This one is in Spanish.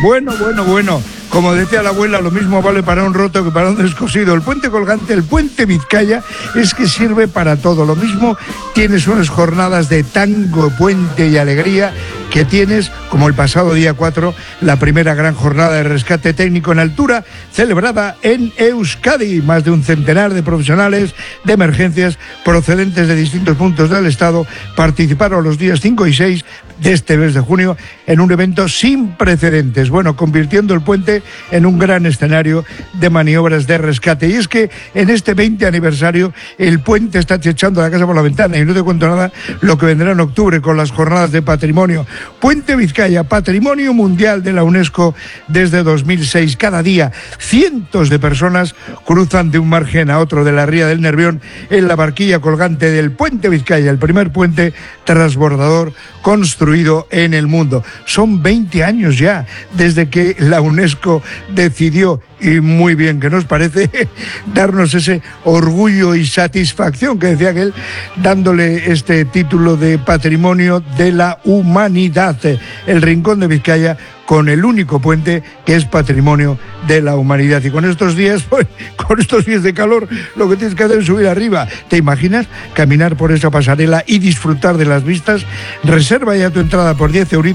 Bueno. Como decía la abuela, lo mismo vale para un roto que para un descosido. El puente colgante, el puente Vizcaya, es que sirve para todo. Lo mismo tienes unas jornadas de tango, puente y alegría que tienes, como el pasado día 4, la primera gran jornada de rescate técnico en altura celebrada en Euskadi. Más de un centenar de profesionales de emergencias procedentes de distintos puntos del Estado participaron los días 5 y 6 de este mes de junio en un evento sin precedentes. Bueno, convirtiendo el puente en un gran escenario de maniobras de rescate. Y es que en este 20 aniversario el puente está echando la casa por la ventana, y no te cuento nada lo que vendrá en octubre con las jornadas de patrimonio. Puente Vizcaya, Patrimonio Mundial de la UNESCO desde 2006. Cada día cientos de personas cruzan de un margen a otro de la ría del Nervión en la barquilla colgante del puente Vizcaya, el primer puente transbordador construido en el mundo. Son 20 años ya desde que la UNESCO decidió, y muy bien que nos parece, darnos ese orgullo y satisfacción que decía aquel, dándole este título de Patrimonio de la Humanidad, el Rincón de Vizcaya, con el único puente que es Patrimonio de la Humanidad. Y con estos días, pues, con estos días de calor, lo que tienes que hacer es subir arriba. ¿Te imaginas caminar por esa pasarela y disfrutar de las vistas? Reserva ya tu entrada por 10 euros